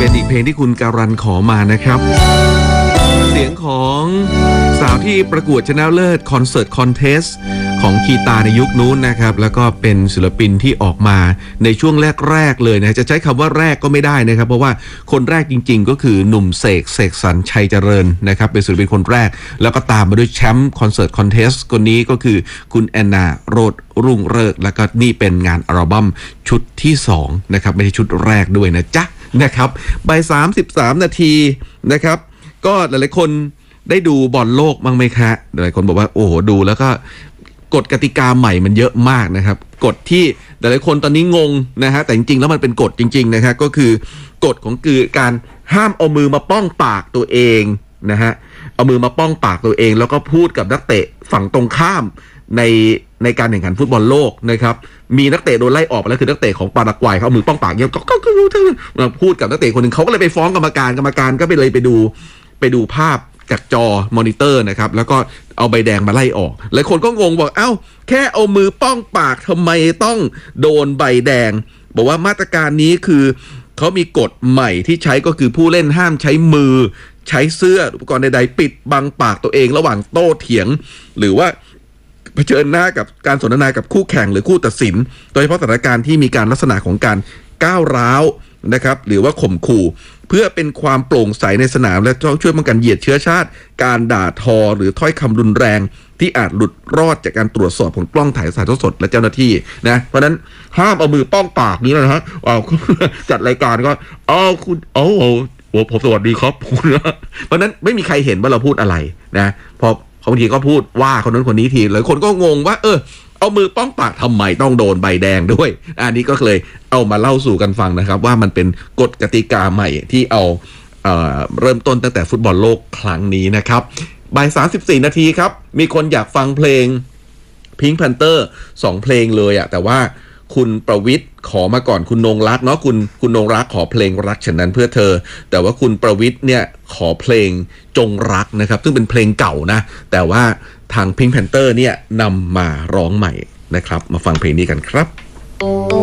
เป็นอีกเพลงที่คุณการันขอมานะครับเสียงของสาวที่ประกวดชนะเลิศคอนเสิร์ตคอนเทสต์ของคีตาในยุคนู้นนะครับแล้วก็เป็นศิลปินที่ออกมาในช่วงแรกๆเลยนะจะใช้คำว่าแรกก็ไม่ได้นะครับเพราะว่าคนแรกจริงๆก็คือหนุ่มเสกสรรชัยเจริญนะครับเป็นศิลปินคนแรกแล้วก็ตามมาด้วยแชมป์คอนเสิร์ตคอนเทสต์คนนี้ก็คือคุณแอนนาโรจน์รุ่งเริกแล้วก็นี่เป็นงานอัลบั้มชุดที่2นะครับไม่ใช่ชุดแรกด้วยนะจ๊ะนะครับบ่าย33 นาทีนะครับก็หลายๆคนได้ดูบอลโลกบ้างไหมคะหลายคนบอกว่าโอ้โหดูแล้วก็กฎกติกาใหม่มันเยอะมากนะครับกฎที่หลายๆคนตอนนี้งงนะฮะแต่จริงๆแล้วมันเป็นกฎจริงๆนะครับก็คือกฎของคือการห้ามเอามือมาป้องปากตัวเองนะฮะเอามือมาป้องปากตัวเองแล้วก็พูดกับนักเตะฝั่งตรงข้ามในการแข่งขันฟุตบอลโลกนะครับมีนักเตะโดนไล่ออกไปแล้วคือนักเตะของปารากวัยเขาเอามือป้องปากเงี้ยก็พูดกับนักเตะคนหนึ่งเขาก็เลยไปฟ้องกรรมการก็ไปดูภาพจากจอมอนิเตอร์นะครับแล้วก็เอาใบแดงมาไล่ออกหลายคนก็งงบอกเอ้าแค่เอามือป้องปากทำไมต้องโดนใบแดงบอกว่ามาตรการนี้คือเขามีกฎใหม่ที่ใช้ก็คือผู้เล่นห้ามใช้มือใช้เสื้ออุปกรณ์ใดๆปิดบังปากตัวเองระหว่างโต้เถียงหรือว่าเผชิญหน้ากับการสนทนากับคู่แข่งหรือคู่ตัดสินโดยเฉพาะสถานการณ์ที่มีการลักษณะของการก้าวร้าวนะครับหรือว่าข่มขู่เพื่อเป็นความโปร่งใสในสนามและช่วยป้องกันเหยียดเชื้อชาติการด่าทอหรือถ้อยคำรุนแรงที่อาจหลุดรอดจากการตรวจสอบของกล้องถ่ายทอดสดและเจ้าหน้าที่นะเพราะนั้นห้ามเอามือป้องปากนี้นะฮะจัดรายการก็คุณผมสวัสดีครับเพราะนั้นไม่มีใครเห็นว่าเราพูดอะไรนะพอบางทีก็พูดว่าคนนั้นคนนี้ทีหลายคนก็งงว่าเอามือป้องปากทำไมต้องโดนใบแดงด้วยอันนี้ก็เลยเอามาเล่าสู่กันฟังนะครับว่ามันเป็นกฎกติกาใหม่ที่เริ่มต้นตั้งแต่ฟุตบอลโลกครั้งนี้นะครับบ่าย34 นาทีครับมีคนอยากฟังเพลง Pink Panther 2 เพลงเลยแต่ว่าคุณประวิทย์ขอมาก่อนคุณนงรักเนาะคุณนงรักขอเพลงรักฉันนั้นเพื่อเธอแต่ว่าคุณประวิทย์เนี่ยขอเพลงจงรักนะครับซึ่งเป็นเพลงเก่านะแต่ว่าทาง Pink Panther เนี่ยนำมาร้องใหม่นะครับมาฟังเพลงนี้กันครับ